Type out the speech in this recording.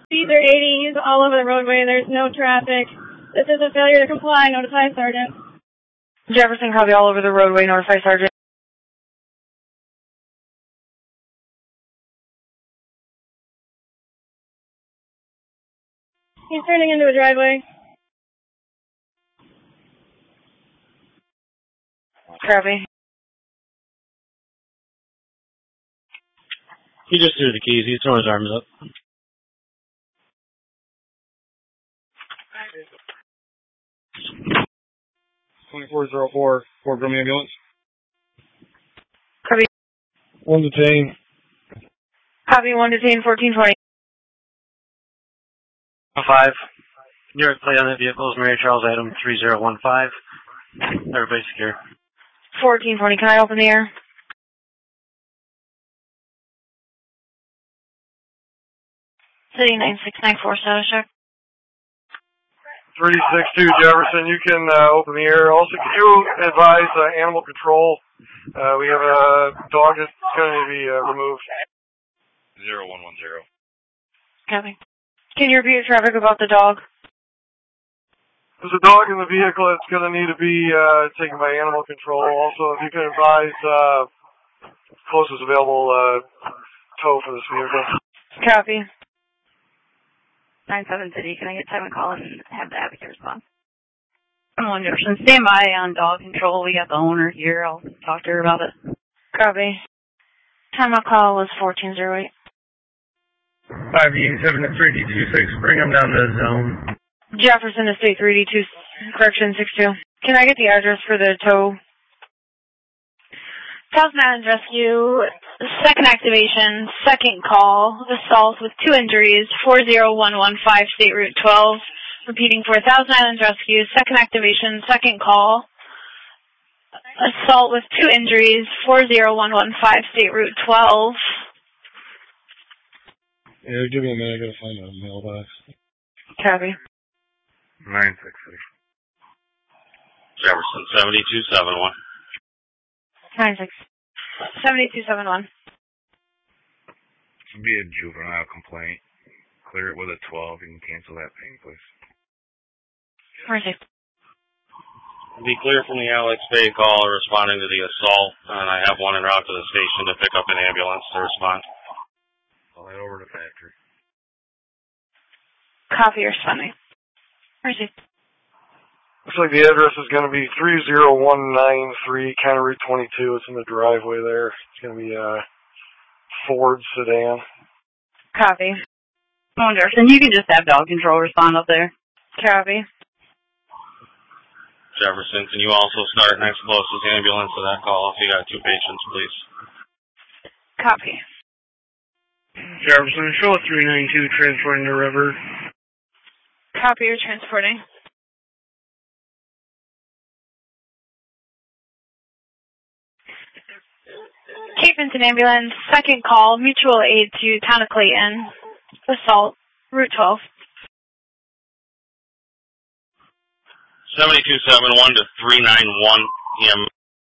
Speeds are 80s all over the roadway. There's no traffic. This is a failure to comply. Notify Sergeant. Jefferson, copy all over the roadway. Notify Sergeant. He's turning into a driveway. Copy. He just threw the keys. He's throwing his arms up. .2404, Fort Brim ambulance. Copy. 1 detained. Copy, 1 detained, 1420. 5. Your plate on that vehicle is Mary Charles item 3015. Everybody secure. 1420, can I open the air? City 9694, status check. 362 Jefferson, you can open the air. Also, can you advise animal control? We have a dog that's going to be removed. 0110. Copy. Can you repeat traffic about the dog? There's a dog in the vehicle that's going to need to be taken by animal control. Also, if you can advise closest available tow for this vehicle. Copy. 97 City, can I get time and call and have the advocate respond? Oh, Jefferson, stand by on dog control. We got the owner here. I'll talk to her about it. Copy. Time of call was 1408. 587 to 3D26, bring them down to the zone. Jefferson Estate 3D2, correction 62. Can I get the address for the tow? Thousand Islands Rescue, second activation, second call, assault with 2 injuries, 40115 State Route 12. Repeating for Thousand Islands Rescue, second activation, second call, assault with 2 injuries, 40115 State Route 12. Yeah, give me a minute. I gotta find a mailbox. Copy. 966. Jefferson 7271. 96. 7271. Should be a juvenile complaint. Clear it with a 12. You can cancel that paying, please. Mercy. Be clear from the Alex Bay call responding to the assault, and I have one en route to the station to pick up an ambulance to respond. I'll head over to factory. Copy responding. Mercy. Looks like the address is going to be 30193 County Route 22. It's in the driveway there. It's going to be a Ford sedan. Copy. Oh, Jefferson, you can just have dog control respond up there. Copy. Jefferson, can you also start next closest ambulance to that call if you got 2 patients, please? Copy. Jefferson, show 392 transporting the river. Copy, you're transporting. Cape Vincent Ambulance, second call, mutual aid to Town of Clayton, assault, Route 12. 7271 to 391 PM.